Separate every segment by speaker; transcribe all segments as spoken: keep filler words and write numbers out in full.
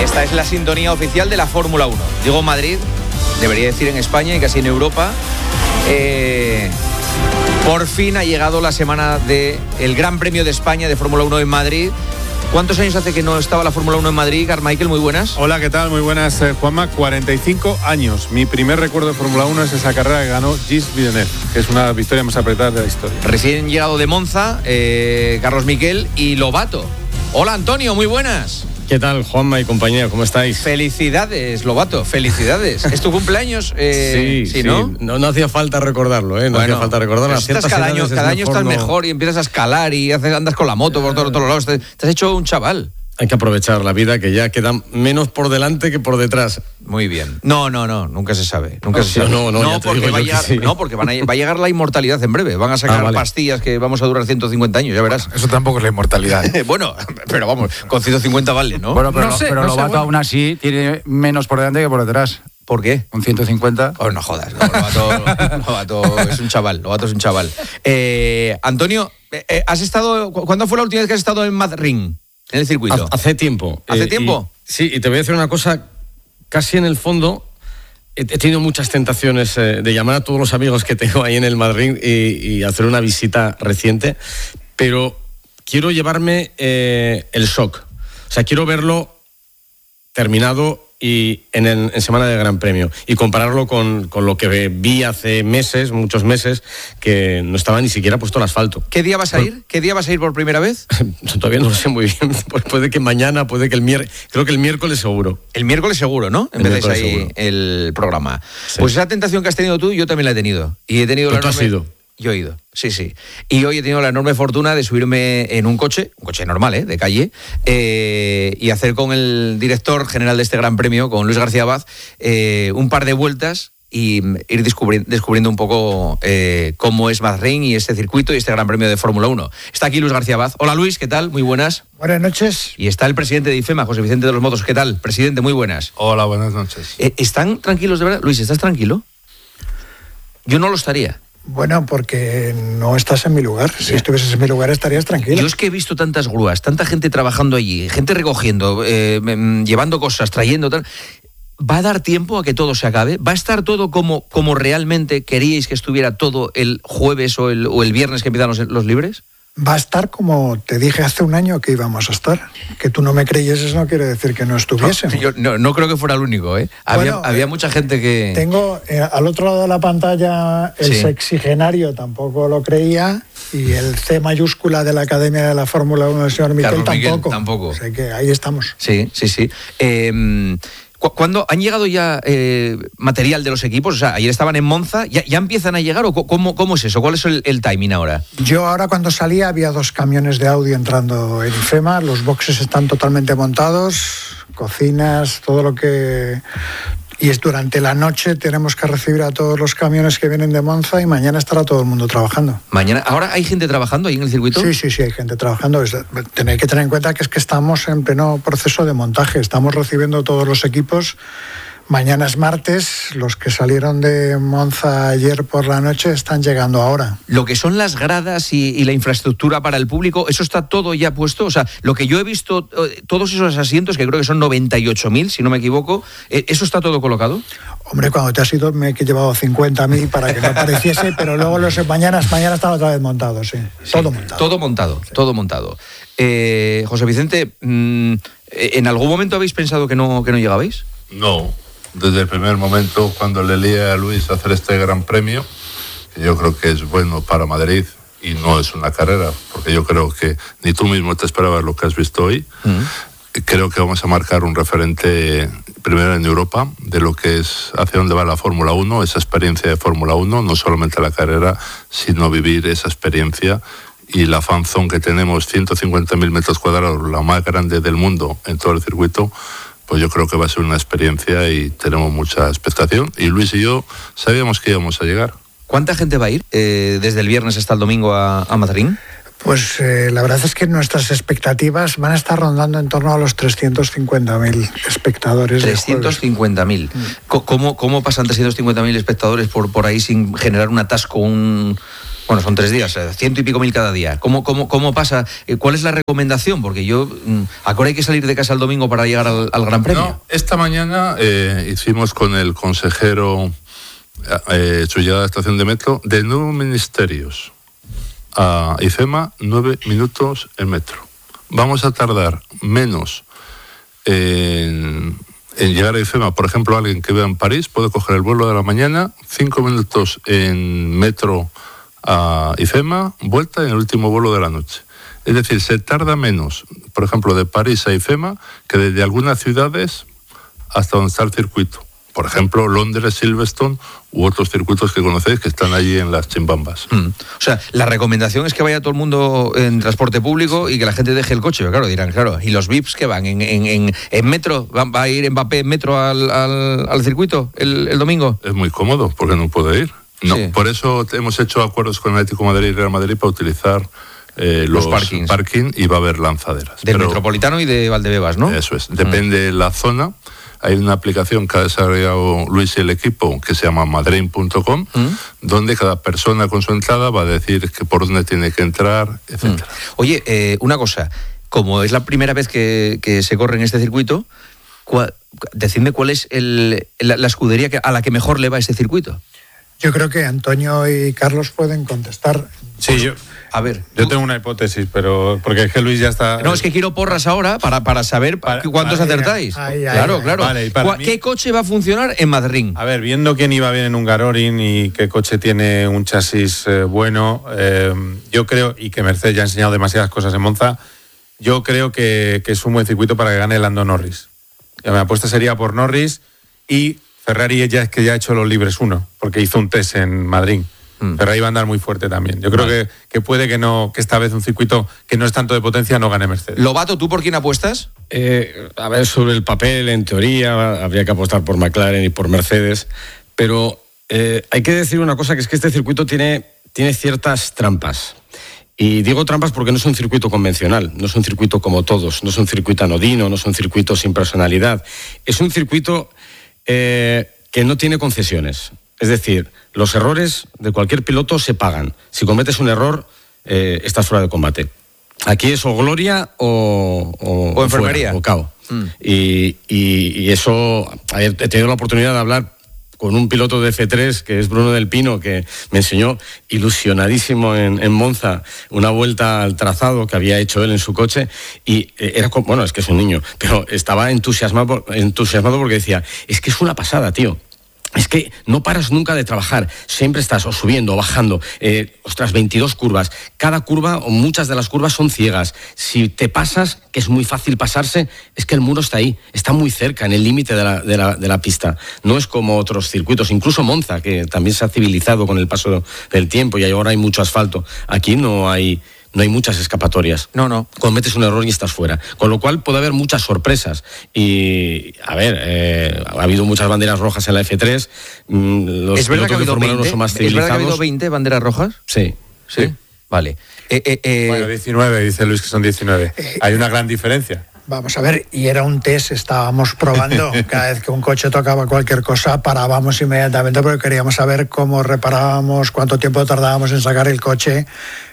Speaker 1: Esta es la sintonía oficial de la Fórmula uno. Digo Madrid, debería decir en España y casi en Europa. Eh, por fin ha llegado la semana del Gran Premio de España de Fórmula uno en Madrid. ¿Cuántos años hace que no estaba la Fórmula uno en Madrid, Carmichael? Muy buenas.
Speaker 2: Hola, ¿qué tal? Muy buenas, eh, Juanma. cuarenta y cinco años. Mi primer recuerdo de Fórmula uno es esa carrera que ganó Gilles Villeneuve, que es una victoria más apretada de la historia.
Speaker 1: Recién llegado de Monza, eh, Carlos Miquel y Lobato. Hola, Antonio, muy buenas.
Speaker 3: ¿Qué tal, Juanma y compañía? ¿Cómo estáis?
Speaker 1: Felicidades, Lobato, felicidades. ¿Es tu cumpleaños? Eh,
Speaker 3: sí,
Speaker 1: sí,
Speaker 3: sí,
Speaker 1: ¿no?
Speaker 3: ¿no? No hacía falta recordarlo, ¿eh? No
Speaker 1: bueno,
Speaker 3: hacía falta recordarlo.
Speaker 1: Estás cada año, cada año estás no... mejor y empiezas a escalar y haces, andas con la moto por todos los lados. Te, te has hecho un chaval.
Speaker 3: Hay que aprovechar la vida, que ya queda menos por delante que por detrás.
Speaker 1: Muy bien. No, no, no, nunca se sabe. Nunca
Speaker 3: no,
Speaker 1: se sabe.
Speaker 3: No, no,
Speaker 1: no,
Speaker 3: ya te
Speaker 1: porque,
Speaker 3: digo
Speaker 1: va
Speaker 3: yo
Speaker 1: llegar,
Speaker 3: que sí.
Speaker 1: no porque van a, va a llegar la inmortalidad en breve. Van a sacar ah, vale. pastillas que vamos a durar ciento cincuenta años, ya verás.
Speaker 4: Eso tampoco es la inmortalidad.
Speaker 1: Bueno, pero vamos, con ciento cincuenta vale, ¿no?
Speaker 4: Bueno, pero,
Speaker 1: no sé,
Speaker 4: pero
Speaker 1: no
Speaker 4: Lobato
Speaker 1: sé, bueno.
Speaker 4: aún así tiene menos por delante que por detrás.
Speaker 1: ¿Por qué?
Speaker 4: Un ciento cincuenta.
Speaker 1: Oh, no jodas, no, Lobato, Lobato es un chaval, Lobato es un chaval. Eh, Antonio, eh, ¿has estado, ¿cuándo fue la última vez que has estado en Madrid? En el circuito.
Speaker 3: Hace tiempo.
Speaker 1: ¿Hace
Speaker 3: eh,
Speaker 1: tiempo?
Speaker 3: Y, sí, y te voy a decir una cosa, casi en el fondo he, he tenido muchas tentaciones eh, de llamar a todos los amigos que tengo ahí en el Madrid y, y hacer una visita reciente, pero quiero llevarme eh, el shock. O sea, quiero verlo terminado y en, el, en semana de Gran Premio y compararlo con, con lo que vi hace meses, muchos meses, que no estaba ni siquiera puesto el asfalto.
Speaker 1: ¿Qué día vas a ir? ¿Qué día vas a ir por primera vez?
Speaker 3: Todavía no lo sé muy bien. Puede que mañana, puede que el miércoles. Creo que el miércoles seguro.
Speaker 1: El miércoles seguro, ¿no? Empezáis ahí seguro. El programa. Sí. Pues esa tentación que has tenido tú, yo también la he tenido. Y he tenido la
Speaker 3: ¿Tú has ido?
Speaker 1: Yo he ido, sí, sí. Y hoy he tenido la enorme fortuna de subirme en un coche, un coche normal, ¿eh? De calle, eh, y hacer con el director general de este Gran Premio, con Luis García Abad, eh, un par de vueltas y ir descubriendo, descubriendo un poco eh, cómo es Bahrein y este circuito y este Gran Premio de Fórmula uno. Está aquí Luis García Abad. Hola Luis, ¿qué tal? Muy buenas.
Speaker 5: Buenas noches.
Speaker 1: Y está el presidente de IFEMA, José Vicente de los Motos. ¿Qué tal? Presidente, muy buenas.
Speaker 2: Hola, buenas noches.
Speaker 1: Eh, ¿Están tranquilos de verdad? Luis, ¿estás tranquilo? Yo no lo estaría.
Speaker 5: Bueno, porque no estás en mi lugar. Si yeah. estuvieses en mi lugar estarías tranquilo.
Speaker 1: Yo es que he visto tantas grúas, tanta gente trabajando allí, gente recogiendo, eh, llevando cosas, trayendo tal. ¿Va a dar tiempo a que todo se acabe? ¿Va a estar todo como, como realmente queríais que estuviera todo el jueves o el, o el viernes que empiezan los, los libres?
Speaker 5: Va a estar como te dije hace un año que íbamos a estar. Que tú no me creyeses no quiere decir que no estuviésemos.
Speaker 1: No, yo no, no creo que fuera el único, ¿eh? Había, bueno, había mucha gente que...
Speaker 5: Tengo eh, al otro lado de la pantalla el sí. sexigenario, tampoco lo creía, y el C mayúscula de la Academia de la Fórmula uno del señor Miquel tampoco.
Speaker 1: Miguel, tampoco.
Speaker 5: O sea que ahí estamos.
Speaker 1: Sí, sí, sí. Eh... ¿Cuándo han llegado ya eh, material de los equipos? O sea, ayer estaban en Monza, ¿ya, ya empiezan a llegar o cómo, cómo es eso? ¿Cuál es el, el timing ahora?
Speaker 5: Yo ahora cuando salía había dos camiones de Audi entrando en IFEMA, los boxes están totalmente montados, cocinas, todo lo que... Y es durante la noche tenemos que recibir a todos los camiones que vienen de Monza y mañana estará todo el mundo trabajando.
Speaker 1: ¿Mañana? ¿Ahora hay gente trabajando ahí en el circuito?
Speaker 5: Sí, sí, sí, hay gente trabajando. Tenéis que tener en cuenta que es que estamos en pleno proceso de montaje. Estamos recibiendo todos los equipos. Mañana es martes, los que salieron de Monza ayer por la noche están llegando ahora.
Speaker 1: Lo que son las gradas y, y la infraestructura para el público, ¿eso está todo ya puesto? O sea, lo que yo he visto, todos esos asientos, que creo que son noventa y ocho mil, si no me equivoco, ¿eso está todo colocado?
Speaker 5: Hombre, cuando te has ido me he llevado cincuenta mil para que no pareciese, pero luego los mañanas, mañana están otra vez montados, sí. sí. Todo montado.
Speaker 1: Todo montado, sí. todo montado. Eh, José Vicente, ¿en algún momento habéis pensado que no, que no llegabais?
Speaker 6: No. Desde el primer momento, cuando le lié a Luis hacer este Gran Premio, que yo creo que es bueno para Madrid y no es una carrera, porque yo creo que ni tú mismo te esperabas lo que has visto hoy. Mm. Creo que vamos a marcar un referente primero en Europa de lo que es hacia dónde va la Fórmula uno, esa experiencia de Fórmula uno, no solamente la carrera, sino vivir esa experiencia. Y la fan zone que tenemos, ciento cincuenta mil metros cuadrados, la más grande del mundo en todo el circuito, pues yo creo que va a ser una experiencia y tenemos mucha expectación. Y Luis y yo sabíamos que íbamos a llegar.
Speaker 1: ¿Cuánta gente va a ir eh, desde el viernes hasta el domingo a, a Madrid?
Speaker 5: Pues eh, la verdad es que nuestras expectativas van a estar rondando en torno a los trescientos cincuenta mil espectadores.
Speaker 1: trescientos cincuenta mil. ¿Cómo, ¿Cómo pasan trescientos cincuenta mil espectadores por, por ahí sin generar un atasco, un, Bueno, son tres días, ciento y pico mil cada día. ¿Cómo, cómo, cómo pasa? ¿Cuál es la recomendación? Porque yo, ahora hay que salir de casa el domingo para llegar al, al Gran Premio.
Speaker 6: No, esta mañana eh, hicimos con el consejero eh, su llegada a la estación de metro de nueve ministerios a IFEMA, nueve minutos en metro. Vamos a tardar menos en, en llegar a IFEMA. Por ejemplo, alguien que viva en París puede coger el vuelo de la mañana, cinco minutos en metro a IFEMA, vuelta en el último vuelo de la noche. Es decir, se tarda menos, por ejemplo, de París a IFEMA que desde algunas ciudades hasta donde está el circuito. Por ejemplo, Londres, Silverstone u otros circuitos que conocéis que están allí en las chimbambas.
Speaker 1: Mm. O sea, la recomendación es que vaya todo el mundo en transporte público y que la gente deje el coche. Pero claro, dirán, claro, ¿y los V I Ps que van? ¿En, en, en, en metro? ¿Va, ¿Va a ir Mbappé en metro al, al, al circuito el, el domingo?
Speaker 6: Es muy cómodo, porque no puede ir. No, sí. Por eso hemos hecho acuerdos con el Atlético de Madrid y Real Madrid para utilizar eh, los, los parkings. parking y va a haber lanzaderas.
Speaker 1: Del Pero, Metropolitano y de Valdebebas, ¿no?
Speaker 6: Eso es, depende mm. de la zona. Hay una aplicación que ha desarrollado Luis y el equipo que se llama madrid punto com, mm. donde cada persona con su entrada va a decir que por dónde tiene que entrar, etcétera.
Speaker 1: Mm. Oye, eh, una cosa, como es la primera vez que, que se corre en este circuito, ¿cuál, decidme cuál es el, la, la escudería que, a la que mejor le va este circuito.
Speaker 5: Yo creo que Antonio y Carlos pueden contestar.
Speaker 2: Sí, yo...
Speaker 1: A ver,
Speaker 2: yo tengo una hipótesis, pero porque es que Luis ya está...
Speaker 1: No, es que quiero porras ahora para, para saber para, cuántos para, acertáis. Ay, ay, claro, ay, claro. Vale, mí, ¿qué coche va a funcionar en Madrid?
Speaker 2: A ver, viendo quién iba bien en un Hungaroring y qué coche tiene un chasis eh, bueno, eh, yo creo, y que Mercedes ya ha enseñado demasiadas cosas en Monza, yo creo que, que es un buen circuito para que gane Lando Norris. Ya, mi apuesta sería por Norris, y Ferrari ya es que ya ha hecho los libres uno, porque hizo un test en Madrid. Pero ahí va a andar muy fuerte también. Yo creo vale. que, que puede que no que esta vez un circuito que no es tanto de potencia no gane Mercedes.
Speaker 1: Lobato, ¿tú por quién apuestas?
Speaker 3: Eh, a ver, sobre el papel, en teoría, habría que apostar por McLaren y por Mercedes, pero eh, hay que decir una cosa, que es que este circuito tiene, tiene ciertas trampas. Y digo trampas porque no es un circuito convencional, no es un circuito como todos, no es un circuito anodino, no es un circuito sin personalidad. Es un circuito eh, que no tiene concesiones. Es decir, los errores de cualquier piloto se pagan. Si cometes un error, eh, estás fuera de combate. Aquí es o gloria o... O,
Speaker 1: o enfermería.
Speaker 3: Fuera, o cao. Mm. Y, y, y eso... He tenido la oportunidad de hablar con un piloto de F tres, que es Bruno del Pino, que me enseñó ilusionadísimo en, en Monza una vuelta al trazado que había hecho él en su coche, y era, bueno, es que es un niño, pero estaba entusiasmado, entusiasmado porque decía, es que es una pasada, tío. Es que no paras nunca de trabajar, siempre estás o subiendo o bajando, eh, ostras, veintidós curvas, cada curva o muchas de las curvas son ciegas, si te pasas, que es muy fácil pasarse, es que el muro está ahí, está muy cerca, en el límite de la, de la, de la pista, no es como otros circuitos, incluso Monza, que también se ha civilizado con el paso del tiempo y ahora hay mucho asfalto, aquí no hay... No hay muchas escapatorias.
Speaker 1: No, no.
Speaker 3: Cometes un error y estás fuera. Con lo cual puede haber muchas sorpresas. Y, a ver, eh, ha habido muchas banderas rojas en la F tres. Los
Speaker 1: ¿Es verdad que ha habido veinte?
Speaker 3: Son más
Speaker 1: ¿Es verdad que ha habido veinte banderas rojas?
Speaker 3: Sí.
Speaker 1: Sí. sí. Vale. Eh, eh, eh...
Speaker 2: Bueno, diecinueve, dice Luis que son diecinueve. Eh, hay una gran diferencia.
Speaker 5: Vamos a ver, y era un test, estábamos probando. Cada vez que un coche tocaba cualquier cosa, parábamos inmediatamente porque queríamos saber cómo reparábamos, cuánto tiempo tardábamos en sacar el coche.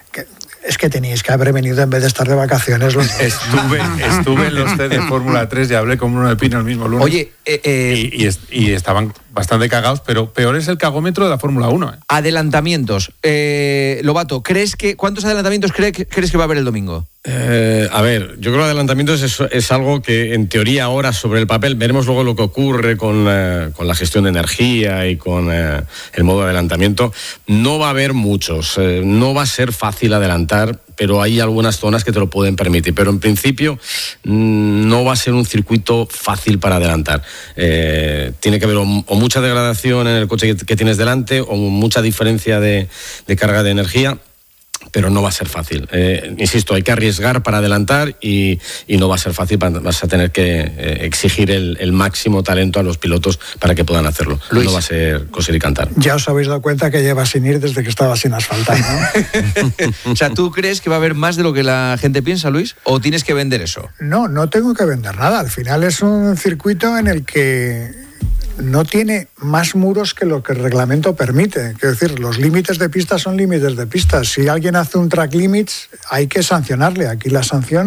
Speaker 5: Es que teníais que haber venido en vez de estar de vacaciones. Los...
Speaker 2: Estuve, estuve en los test de Fórmula tres y hablé con Bruno de Pino el mismo lunes.
Speaker 1: Oye, eh, eh...
Speaker 2: Y, y, y estaban bastante cagados, pero peor es el cagómetro de la Fórmula uno. ¿eh?
Speaker 1: Adelantamientos. Eh, Lobato, ¿crees que ¿cuántos adelantamientos cree, crees que va a haber el domingo?
Speaker 3: Eh, a ver, yo creo que adelantamientos es, es algo que en teoría ahora sobre el papel, veremos luego lo que ocurre con, eh, con la gestión de energía y con eh, el modo de adelantamiento. No va a haber muchos, eh, no va a ser fácil adelantar, pero hay algunas zonas que te lo pueden permitir. Pero en principio mmm, no va a ser un circuito fácil para adelantar. Eh, tiene que haber o, o mucha degradación en el coche que, que tienes delante o mucha diferencia de, de carga de energía, pero no va a ser fácil. Eh, insisto, hay que arriesgar para adelantar y, y no va a ser fácil, vas a tener que eh, exigir el, el máximo talento a los pilotos para que puedan hacerlo. Luis, no va a ser coser y cantar.
Speaker 5: Ya os habéis dado cuenta que llevas sin ir desde que estaba sin asfaltar, ¿no?
Speaker 1: O sea, ¿tú crees que va a haber más de lo que la gente piensa, Luis? ¿O tienes que vender eso?
Speaker 5: No, no tengo que vender nada. Al final es un circuito en el que no tiene más muros que lo que el reglamento permite. Quiero decir, los límites de pista son límites de pista. Si alguien hace un track limits, hay que sancionarle. Aquí la sanción